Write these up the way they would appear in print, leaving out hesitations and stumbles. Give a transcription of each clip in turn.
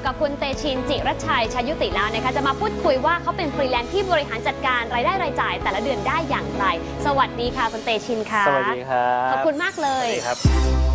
กับคุณเตชินจิรชัย ชยุติแล้วนะคะจะมาพูดคุยว่าเขาเป็นฟรีแลนซ์ที่บริหารจัดการรายได้รายจ่ายแต่ละเดือนได้อย่างไรสวัสดีค่ะคุณเตชินค่ะสวัสดีครับขอบคุณมากเลยสวัสดีครับ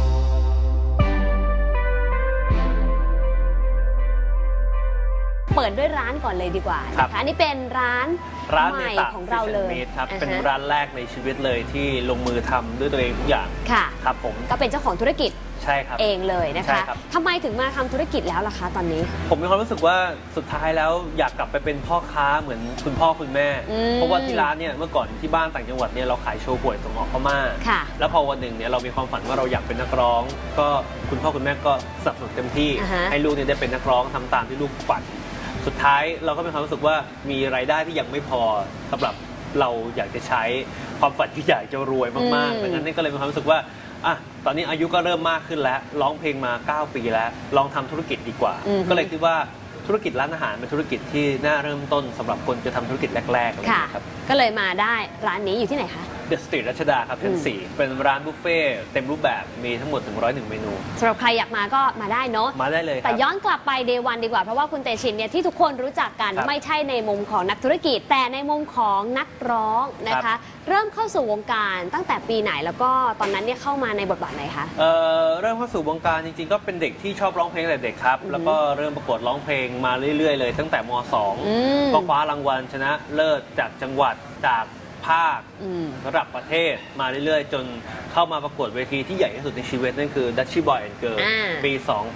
เปิดด้วยร้านก่อนเลยดีกว่านะคะนี่เป็นร้านใหม่ของเราเลยครับเป็นร้านแรกในชีวิตเลยที่ลงมือทำด้วยตัวเองทุกอย่างค่ะครับผมก็เป็นเจ้าของธุรกิจใช่ครับเองเลยนะคะทำไมถึงมาทำธุรกิจแล้วล่ะคะตอนนี้ผมมีความรู้สึกว่าสุดท้ายแล้วอยากกลับไปเป็นพ่อค้าเหมือนคุณพ่อคุณแม่เพราะว่าที่ร้านเนี่ยเมื่อก่อนที่บ้านต่างจังหวัดเนี่ยเราขายโชว์หวยส่งออกพม่าแล้วพอวันหนึ่งเนี่ยเรามีความฝันว่าเราอยากเป็นนักร้องก็คุณพ่อคุณแม่ก็สนับสนุนเต็มที่ให้ลูกเนี่ยได้เป็นนักร้องทำตามที่ลูกฝันสุดท้ายเราก็มีความรู้สึกว่ามีรายได้ที่ยังไม่พอสำหรับเราอยากจะใช้ความฝันที่อยากจะรวยมากๆดังนั้นนี่ก็เลยมีความรู้สึกว่าตอนนี้อายุก็เริ่มมากขึ้นแล้วร้องเพลงมา9 ปีแล้วลองทำธุรกิจดีกว่าก็เลยคิดว่าธุรกิจร้านอาหารเป็นธุรกิจที่น่าเริ่มต้นสำหรับคนจะทำธุรกิจแรกๆเลยครับก็เลยมาได้ร้านนี้อยู่ที่ไหนคะ The Street รัชดาครับชั้น 4เป็นร้านบุฟเฟ่เต็มรูปแบบมีทั้งหมด101 เมนูสำหรับใครอยากมาก็มาได้เนาะมาได้เลยแต่ย้อนกลับไป Day 1ดีกว่าเพราะว่าคุณเตชินเนี่ยที่ทุกคนรู้จักกันไม่ใช่ในมุมของนักธุรกิจแต่ในมุมของนักร้องนะคะเริ่มเข้าสู่วงการตั้งแต่ปีไหนแล้วก็ตอนนั้นเนี่ยเข้ามาในบทบาทไหนคะเริ่มเข้าสู่วงการจริงๆก็เป็นเด็กที่ชอบร้องเพลงแต่เด็กครับแล้วก็เริ่มประกวดร้องเพลงมาเรื่อยๆเลยตั้งแต่ม.2 ก็คว้ารางวัลชนะเลิศจากจังหวัดจากภาคระดับประเทศมาเรื่อยๆจนเข้ามาประกวดเวทีที่ใหญ่ที่สุดในชีวิตนั่นคือ Dutchy Boy and Girl ปี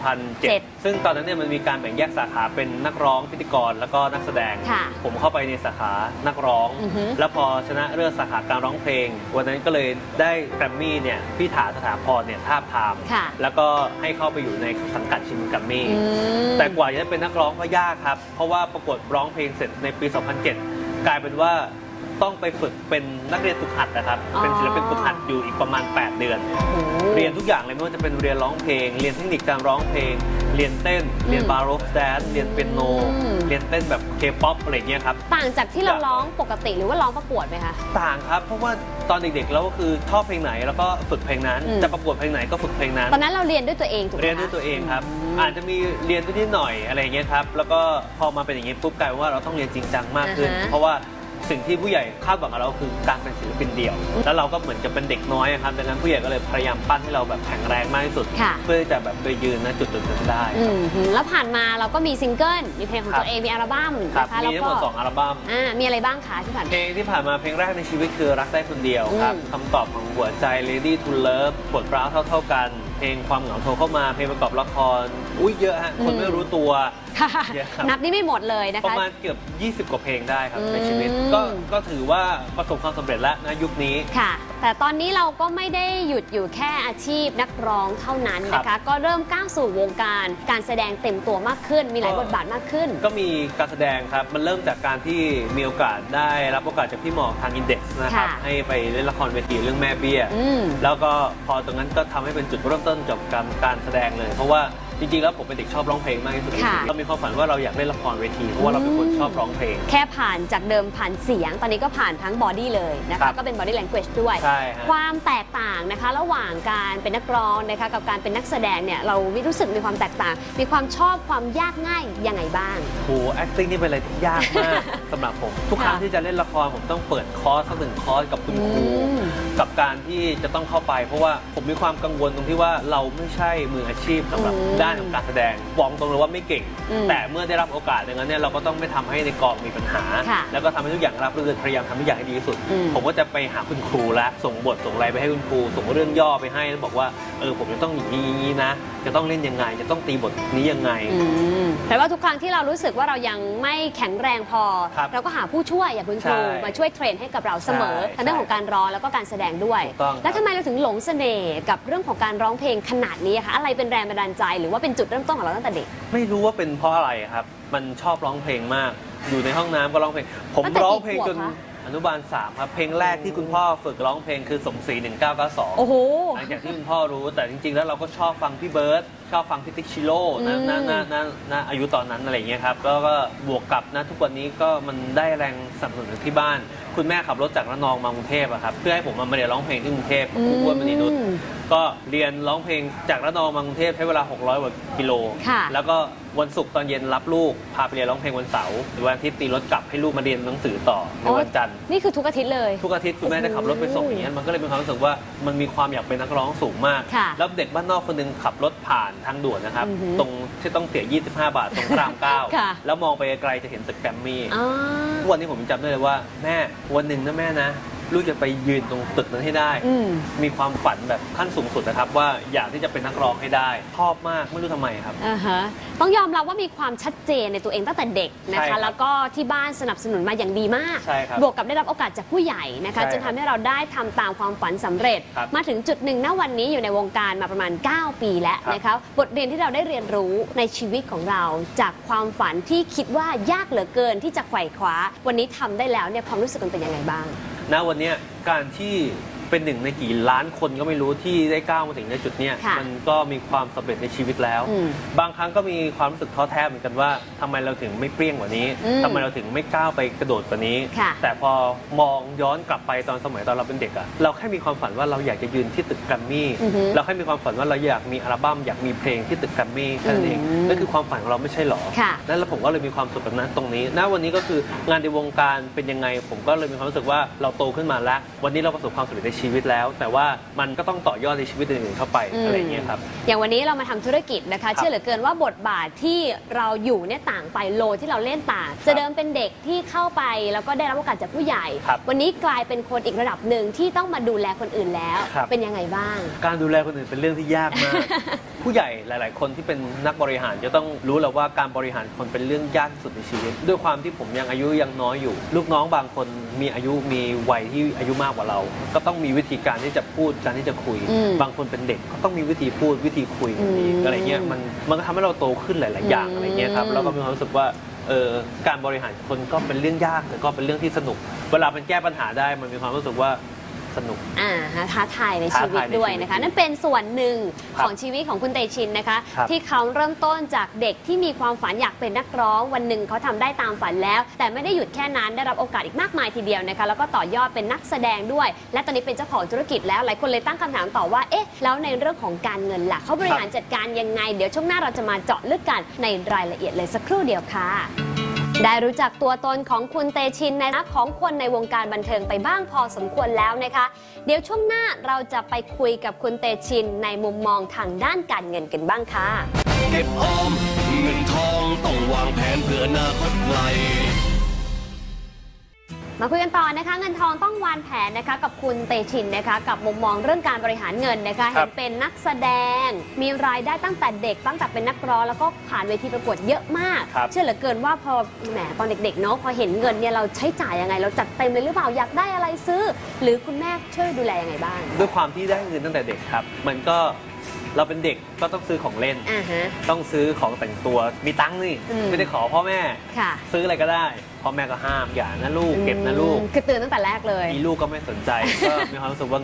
2007 ซึ่งตอนนั้นเนี่ยมันมีการแบ่งแยกสาขาเป็นนักร้องพิธีกรแล้วก็นักแสดงผมเข้าไปในสาขานักร้องแล้วพอชนะเลิศสาขาการร้องเพลงวันนั้นก็เลยได้แกรมมี่เนี่ยพี่ถาสถาพรเนี่ยทาบทามแล้วก็ให้เข้าไปอยู่ในสังกัดชิงแกรมมี่แต่กว่าจะเป็นนักร้องก็ยากครับเพราะว่าประกวดร้องเพลงเสร็จในปี 2007 กลายเป็นว่าต้องไปฝึกเป็นนักเรียนฝึกหัดนะครับเป็นศิลปินฝึกหัดอยู่อีกประมาณ8 เดือนเรียนทุกอย่างเลยไม่ว่าจะเป็นเรียนร้องเพลงเรียนเทคนิคการร้องเพลงเรียนเต้นเรียนบาโรกแดนซ์เรียนเปียโนเรียนเต้นแบบเคป๊อปอะไรเงี้ยครับต่างจากที่เราร้องปกติหรือว่าร้องประกวดไหมคะต่างครับเพราะว่าตอนเด็กๆเราก็คือชอบเพลงไหนแล้วก็ฝึกเพลงนั้นจะประกวดเพลงไหนก็ฝึกเพลงนั้นตอนนั้นเราเรียนด้วยตัวเองถูกไหมเรียนด้วยตัวเองครับอาจจะมีเรียนนิดหน่อยอะไรเงี้ยครับแล้วก็พอมาเป็นอย่างนี้ปุ๊บกลายว่าเราต้องเรียนจริงจังมากขึ้นเพราะว่าสิ่งที่ผู้ใหญ่คาดหวังกับเราคือการเป็นศิลปินเดี่ยวแล้วเราก็เหมือนจะเป็นเด็กน้อยครับดังนั้นผู้ใหญ่ก็เลยพยายามปั้นให้เราแบบแข็งแรงมากที่สุดเพื่อจะแบบไปยืนณจุดนั้นได้แล้วผ่านมาเราก็มีซิงเกิลมีเพลงของตัวเองมีอัลบั้มนะคะมีทั้งหมด2 อัลบั้มมีอะไรบ้างคะที่ผ่านเพลงที่ผ่านมาเพลงแรกในชีวิตคือรักได้คนเดียวครับคำตอบของหัวใจ Ready to Love บทร้าวเท่ากันเพลงความเหงาโทรเข้ามาเพลงประกอบละครเยอะฮะคนไม่รู้ตัวนับนี่ไม่หมดเลยนะคะประมาณเกือบ20 กว่าเพลงได้ครับในชีวิตก็ถือว่าประสบความสำเร็จแล้วนะยุคนี้ค่ะแต่ตอนนี้เราก็ไม่ได้หยุดอยู่แค่อาชีพนักร้องเท่านั้นนะคะก็เริ่มก้าวสู่วงการแสดงเต็มตัวมากขึ้นมีหลายบทบาทมากขึ้นก็มีการแสดงครับมันเริ่มจากการที่มีโอกาสได้รับโอกาสจากพี่หมอกทางอินเด็กซ์นะครับให้ไปเล่นละครเวทีเรื่องแม่เบี้ยแล้วก็พอตรงนั้นก็ทำให้เป็นจุดเริ่มต้นจบการแสดงเลยเพราะว่าจริงๆแล้วผมเป็นเด็กชอบร้องเพลงมากที่สุดเรามีความฝันว่าเราอยากเล่นละครเวทีเพราะว่าเราเป็นคนชอบร้องเพลงแค่ผ่านจากเดิมผ่านเสียงตอนนี้ก็ผ่านทั้งบอดี้เลยนะคะก็เป็น body language ด้วยความแตกต่างนะคะระหว่างการเป็นนักร้องนะคะกับการเป็นนักแสดงเนี่ยเรารู้สึกมีความแตกต่างมีความชอบความยากง่ายยังไงบ้างโอ้ acting นี่เป็นอะไรที่ยากมากสำหรับผมทุกครั้งที่จะเล่นละครผมต้องเปิดคอร์สสัก1 คอร์สกับคุณครูกับการที่จะต้องเข้าไปเพราะว่าผมมีความกังวลตรงที่ว่าเราไม่ใช่มืออาชีพสำหรับด้านของการแสดงบอกตรงเลยว่าไม่เก่งแต่เมื่อได้รับโอกาสอย่างนั้นเนี่ยเราก็ต้องไม่ทำให้ในกองมีปัญหาแล้วก็ทำให้ทุกอย่างรับรื่นพยายามทำทุกอย่างให้ดีที่สุดผมก็จะไปหาคุณครูและส่งบทส่งอะไรไปให้คุณครูส่งเรื่องย่อไปให้แล้วบอกว่าผมจะต้องอย่างนี้นะจะต้องเล่นยังไงจะต้องตีบทนี้ยังไงแต่ว่าทุกครั้งที่เรารู้สึกว่าเรายังไม่แข็งแรงพอเราก็หาผู้ช่วยอย่างคุณครูมาช่วยเทรนให้กับเราเสมอทั้งเรื่องของการร้องแล้วก็การแสดงด้วยแล้วทำไมเราถึงหลงเสน่ห์กับเรื่องของการร้องเพลงขนาดนี้คะอะไรเป็นแรงบันดาลใจหรือว่าเป็นจุดเริ่มต้นของเราตั้งแต่เด็กไม่รู้ว่าเป็นเพราะอะไรครับมันชอบร้องเพลงมากอยู่ในห้องน้ำก็ร้องเพลงผมร้องเพลงจนอนุบาล 3ครับเพลงแรกที่คุณพ่อฝึกร้องเพลงคือสมศรี1992 โอ้โหหลังจากที่คุณพ่อรู้แต่จริงๆแล้วเราก็ชอบฟังพี่เบิร์ดชอบฟังพี่ติ๊กชิโร่นะอายุตอนนั้นอะไรเงี้ยครับก็บวกกับนะทุกวันนี้ก็มันได้แรงสนับสนุนที่บ้านคุณแม่ขับรถจากระนองมากรุงเทพครับเพื่อให้ผมมาเรียนร้องเพลงที่กรุงเทพกับครูอ้วนมณีนุชก็เรียนร้องเพลงจากระนองมากรุงเทพใช้เวลา600 กว่ากิโลแล้วก็วันศุกร์ตอนเย็นรับลูกพาไปเรียนร้องเพลงวันเสาร์วันอาทิตย์ตีรถกลับให้ลูกมาเรียนหนังสือต่อในวันจันทร์นี่คือทุกอาทิตย์เลยทุกอาทิตย์คุณแม่จะขับรถไปส่งอย่างเงี้ยมันก็เลยมีความรู้สึกว่ามันมีความอยากเป็นนักร้องสูงมากแล้วเด็กบ้านนอกคนนึงขับรถผ่านทางด่วนนะครับตรงที่ต้องเสีย25 บาทตรงพระราม 9แล้วมองไปไกลจะเห็นตึกแกรมมี่วันนี้ผมจำได้เลยว่าแม่วันหนึ่งนะแม่นะลูกจะไปยืนตรงตึกนั้นให้ได้มีความฝันแบบขั้นสูงสุดนะครับว่าอยากที่จะเป็นนักร้องให้ได้ชอบมากไม่รู้ทำไมครับต้องยอมรับว่ามีความชัดเจนในตัวเองตั้งแต่เด็กนะคะแล้วก็ที่บ้านสนับสนุนมาอย่างดีมากบวกกับได้รับโอกาสจากผู้ใหญ่นะคะจนทำให้เราได้ทำตามความฝันสำเร็จมาถึงจุดหนึ่งณวันนี้อยู่ในวงการมาประมาณ9 ปีแล้วนะคะบทเรียนที่เราได้เรียนรู้ในชีวิตของเราจากความฝันที่คิดว่ายากเหลือเกินที่จะไขว่คว้าวันนี้ทำได้แล้วเนี่ยความรู้สึกมันเป็นยังไงบ้างณวันนี้การที่เป็นหนึ่งในกี่ล้านคนก็ไม่รู้ที่ได้ก้าวมาถึงในจุดนี้มันก็มีความสำเร็จในชีวิตแล้วบางครั้งก็มีความรู้สึกท้อแท้เหมือนกันว่าทำไมเราถึงไม่เปรี้ยงกว่านี้ทำไมเราถึงไม่ก้าวไปกระโดดกว่านี้แต่พอมองย้อนกลับไปตอนสมัยตอนเราเป็นเด็กอะเราแค่มีความฝันว่าเราอยากจะยืนที่ตึกแกรมมี่เราแค่มีความฝันว่าเราอยากมีอัลบั้มอยากมีเพลงที่ตึกแกรมมี่แค่นั้นเองนั่นคือความฝันของเราไม่ใช่หรอนั่นแล้วผมก็เลยมีความสุขกับนั้นตรงนี้ณวันนี้ก็คืองานในวงการเป็นยังไงผมก็เลยมีความรู้สึกว่าเราโตขึ้นมาแล้ววันนี้เราประสบความสำเร็จในชีวิตแล้วแต่ว่ามันก็ต้องต่อยอดในชีวิตอื่นๆเข้าไปอะไรอย่างเงี้ยครับอย่างวันนี้เรามาทำธุรกิจนะคะเชื่อเหลือเกินว่าบทบาทที่เราอยู่เนี่ยต่างไปโลที่เราเล่นต่างจะเดิมเป็นเด็กที่เข้าไปแล้วก็ได้รับโอกาสจากผู้ใหญ่วันนี้กลายเป็นคนอีกระดับหนึ่งที่ต้องมาดูแลคนอื่นแล้วเป็นยังไงบ้างการดูแลคนอื่นเป็นเรื่องที่ยากมาก ผู้ใหญ่หลายๆคนที่เป็นนักบริหารจะต้องรู้แล้วว่าการบริหารคนเป็นเรื่องยากที่สุดในชีวิตด้วยความที่ผมยังอายุยังน้อยอยู่ลูกน้องบางคนมีอายุมีวัยที่อายุมากกว่าเราก็ต้องมีวิธีการที่จะพูดการที่จะคุยบางคนเป็นเด็กก็ต้องมีวิธีพูดวิธีคุยอะไรเงี้ยมันก็ทำให้เราโตขึ้นหลายๆอย่างอะไรเงี้ยครับแล้วก็มีความรู้สึกว่าการบริหารคนก็เป็นเรื่องยากแต่ก็เป็นเรื่องที่สนุกเวลามันแก้ปัญหาได้มันมีความรู้สึกว่าสนุกท้าทายในชีวิตด้วยนะคะนั่นเป็นส่วนหนึ่งของชีวิตของคุณเตชินนะคะที่เขาเริ่มต้นจากเด็กที่มีความฝันอยากเป็นนักร้องวันหนึ่งเขาทำได้ตามฝันแล้วแต่ไม่ได้หยุดแค่นั้นได้รับโอกาสอีกมากมายทีเดียวนะคะแล้วก็ต่อยอดเป็นนักแสดงด้วยและตอนนี้เป็นเจ้าของธุรกิจแล้วหลายคนเลยตั้งคำถามต่อว่าเอ๊ะแล้วในเรื่องของการเงินล่ะเขาบริหารจัดการยังไงเดี๋ยวช่วงหน้าเราจะมาเจาะลึกกันในรายละเอียดเลยสักครู่เดียวค่ะได้รู้จักตัวตนของคุณเตชินในฐานะของคนในวงการบันเทิงไปบ้างพอสมควรแล้วนะคะเดี๋ยวช่วงหน้าเราจะไปคุยกับคุณเตชินในมุมมองทางด้านการเงินกันบ้างค่ะเก็บออมเงินทองต้องวางแผนเพื่ออนาคตไกลมาคุยกันต่อนะคะเงินทองต้องวางแผนนะคะกับคุณเตชินนะคะกับมุมมองเรื่องการบริหารเงินนะคะเห็นเป็นนักแสดงมีรายได้ตั้งแต่เด็กตั้งแต่เป็นนักร้องแล้วก็ผ่านเวทีประกวดเยอะมากเชื่อเหลือเกินว่าพอแหมตอนเด็กๆเนาะพอเห็นเงินเนี่ยเราใช้จ่ายยังไงเราจัดเต็มเลยหรือเปล่าอยากได้อะไรซื้อหรือคุณแม่ช่วยดูแลยังไงบ้างด้วยความที่ได้เงินตั้งแต่เด็กครับมันก็เราเป็นเด็กก็ต้องซื้อของเล่นต้องซื้อของแต่งตัวมีตังค์นี่ไม่ได้ขอพ่อแม่ซื้ออะไรก็ได้พ่อแม่ก็ห้ามอย่านะลูกเก็บนะลูกคือเตือนตั้งแต่แรกเลยมีลูกก็ไม่สนใจก็มีความรู้สึกว่า